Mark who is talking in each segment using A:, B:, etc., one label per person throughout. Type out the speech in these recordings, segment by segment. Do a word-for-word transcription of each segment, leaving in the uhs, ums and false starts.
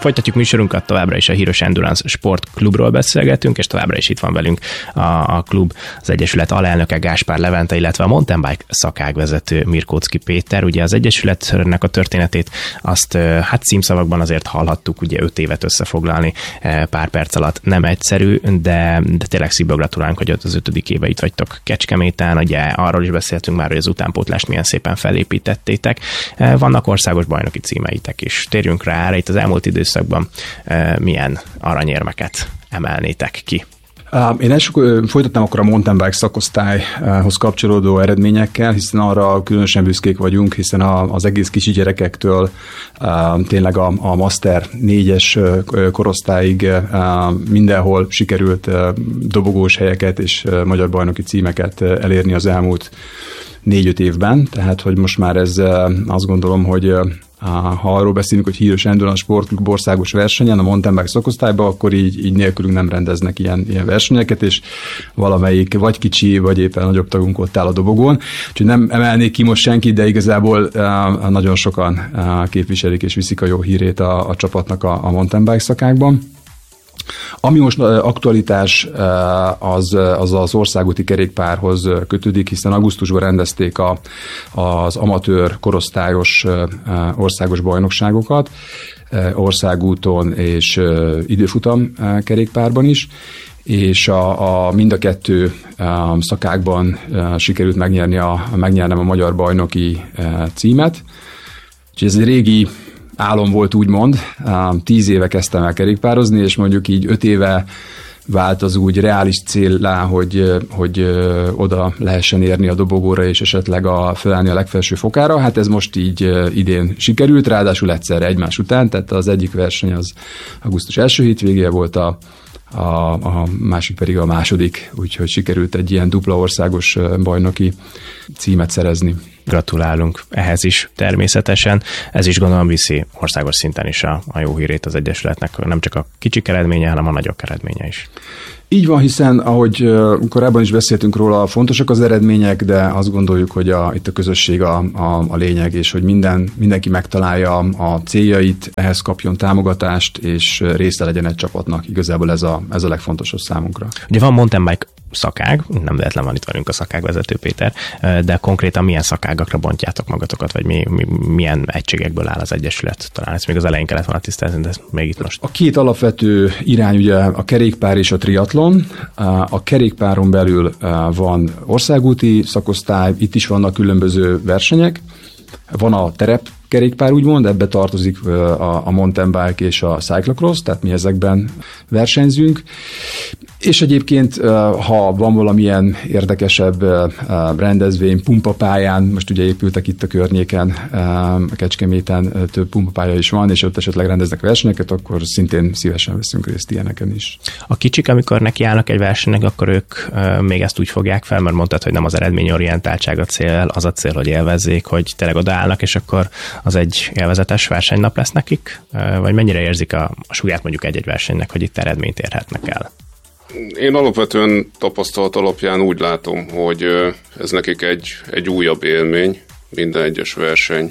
A: Folytatjuk műsorunkat, továbbra is a Híros Endurance Sport Klubról beszélgetünk, és továbbra is itt van velünk a, a klub, az Egyesület alelnöke Gáspár Levente, illetve a mountain bike szakágvezető Mirkóczky Péter. Ugye az Egyesületnek a történetét azt hát címszavakban azért hallhattuk, ugye öt évet összefoglalni pár perc alatt nem egyszerű, de, de tényleg szívből gratulálunk, hogy az ötödik éve itt vagytok Kecskeméten. Ugye arról is beszéltünk már, hogy az utánpótlást milyen szépen felépítettétek. Vannak országos bajnoki címeitek is. Térjünk rá erre, itt az elmúlt időszakban milyen aranyérmeket emelnétek ki?
B: Én elsők folytatnám akkor a mountain bike szakosztályhoz kapcsolódó eredményekkel, hiszen arra különösen büszkék vagyunk, hiszen az egész kicsi gyerekektől tényleg a, a Master négyes korosztályig mindenhol sikerült dobogós helyeket és magyar bajnoki címeket elérni az elmúlt négy-öt évben, tehát hogy most már ez azt gondolom, hogy ha arról beszélünk, hogy Híres Endurance Sportklub országos versenyen, a mountain bike szakosztályban, akkor így, így nélkülünk nem rendeznek ilyen, ilyen versenyeket, és valamelyik vagy kicsi, vagy éppen nagyobb tagunk ott áll a dobogón. Úgyhogy nem emelnék ki most senkit, de igazából nagyon sokan képviselik és viszik a jó hírét a, a csapatnak a, a mountain bike szakákban. Ami most aktualitás, az az, az országúti kerékpárhoz kötődik, hiszen augusztusban rendezték a, az amatőr korosztályos országos bajnokságokat, országúton és időfutam kerékpárban is, és a, a mind a kettő a szakákban sikerült megnyerni a, megnyernem a magyar bajnoki címet. Úgyhogy ez egy régi álom volt, úgymond. Tíz éve kezdtem el kerékpározni, és mondjuk így öt éve vált az úgy reális céllá, hogy, hogy oda lehessen érni a dobogóra, és esetleg a, felállni a legfelső fokára. Hát ez most így idén sikerült, ráadásul egyszerre egymás után, tehát az egyik verseny az augusztus első hétvégéje volt, a, a, a másik pedig a második, úgyhogy sikerült egy ilyen dupla országos bajnoki címet szerezni.
A: Gratulálunk ehhez is természetesen. Ez is gondolom viszi országos szinten is a, a jó hírét az Egyesületnek, nem csak a kicsik eredménye, hanem a nagyok eredménye is.
B: Így van, hiszen ahogy korábban is beszéltünk róla, fontosak az eredmények, de azt gondoljuk, hogy a, itt a közösség a, a, a lényeg, és hogy minden, mindenki megtalálja a céljait, ehhez kapjon támogatást, és része legyen egy csapatnak. Igazából ez a, ez a legfontosabb számunkra.
A: Ugye van mountain bike szakág, nem véletlen van itt velünk a szakágvezető Péter, de konkrétan milyen szakágakra bontjátok magatokat, vagy mi, mi, milyen egységekből áll az Egyesület? Talán ezt még az elején kellett volna tisztázni, de még itt most.
B: A két alapvető irány ugye a kerékpár és a triatlon. A kerékpáron belül van országúti szakosztály, itt is vannak különböző versenyek. Van a terep kerékpár, úgymond, ebbe tartozik a, a mountain bike és a cyclocross, tehát mi ezekben versenyzünk. És egyébként, ha van valamilyen érdekesebb rendezvény pumpapályán, most ugye épültek itt a környéken, a Kecskeméten több pumpapálya is van, és ott esetleg rendeznek versenyeket, akkor szintén szívesen veszünk részt ilyeneken is.
A: A kicsik, amikor nekiállnak egy versenynek, akkor ők még ezt úgy fogják fel, mert mondtad, hogy nem az eredményorientáltság a cél, az a cél, hogy élvezzék, hogy tényleg odaállnak, és akkor az egy élvezetes versenynap lesz nekik? Vagy mennyire érzik a, a súlyát mondjuk egy-egy versenynek, hogy itt eredményt érhetnek el?
C: Én alapvetően tapasztalat alapján úgy látom, hogy ez nekik egy, egy újabb élmény, minden egyes verseny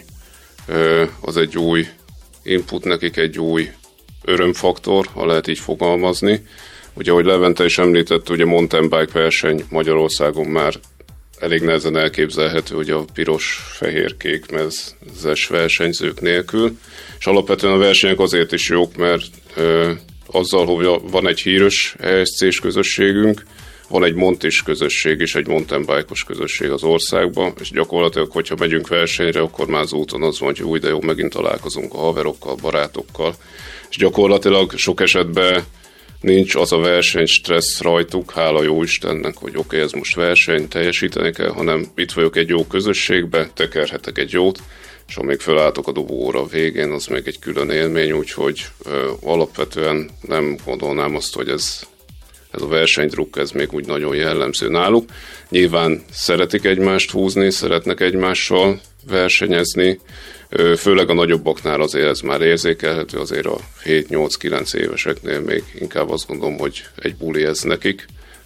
C: az egy új input, nekik egy új örömfaktor, ha lehet így fogalmazni. Ugye, ahogy Levente is említett, ugye mountain bike verseny Magyarországon már elég nehezen elképzelhető, hogy a piros-fehér-kék mezes versenyzők nélkül, és alapvetően a versenyek azért is jók, mert ö, azzal, hogy van egy híres E S C-s közösségünk, van egy montis közösség és egy mountain bike-os közösség az országban, és gyakorlatilag, hogyha megyünk versenyre, akkor már az úton az van, hogy új, de jó, megint találkozunk a haverokkal, barátokkal, és gyakorlatilag sok esetben nincs az a verseny stressz rajtuk, hála jó Istennek, hogy oké, okay, ez most verseny, teljesíteni kell, hanem itt vagyok egy jó közösségbe, tekerhetek egy jót, és amíg felálltok a dobóra a végén, az még egy külön élmény, úgyhogy ö, alapvetően nem gondolnám azt, hogy ez, ez a versenydruk, ez még úgy nagyon jellemző náluk. Nyilván szeretik egymást húzni, szeretnek egymással versenyezni, ö, főleg a nagyobbaknál azért ez már érzékelhető, azért a hét-nyolc-kilenc éveseknél még inkább azt gondolom, hogy egy buli ez nekik,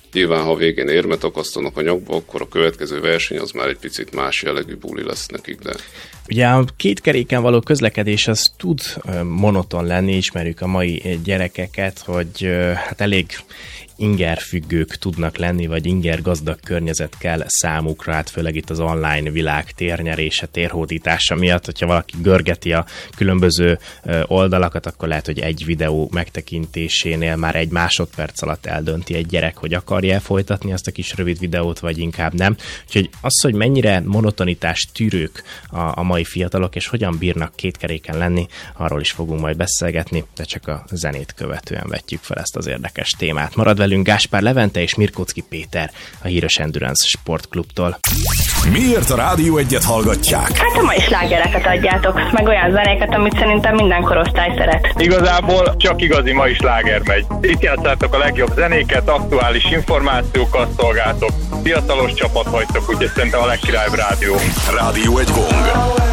C: Nyilván, ha végén érmet akasztanak a nyakba, akkor a következő verseny az már egy picit más jellegű buli lesz nekik, de...
A: Ugye a két keréken való közlekedés az tud monoton lenni, ismerjük a mai gyerekeket, hogy hát elég ingerfüggők tudnak lenni, vagy inger gazdag környezet kell számukra, hát főleg itt az online világ térnyerése, térhódítása miatt, hogyha valaki görgeti a különböző oldalakat, akkor lehet, hogy egy videó megtekintésénél már egy másodperc alatt eldönti egy gyerek, hogy akarja folytatni azt a kis rövid videót, vagy inkább nem. Úgyhogy az, hogy mennyire monotonitás tűrők a, a mai fiatalok, és hogyan bírnak két keréken lenni, arról is fogunk majd beszélgetni, de csak a zenét követően vetjük fel ezt az érdekes témát. Marad velünk Gáspár Levente és Mirkóczky Péter a híres Endurance Sportklubtól.
D: Miért a Rádió Egyet hallgatják?
E: Hát a mai slágereket adjátok, meg olyan zenéket, amit szerintem minden korosztály szeret.
F: Igazából csak igazi mai sláger megy. Itt játszátok a legjobb zenéket, aktuális információkat szolgáltok. Fiatalos csapat vagytok, úgyhogy szerintem a legkirálybb rádió.
D: Rádió Egy gong.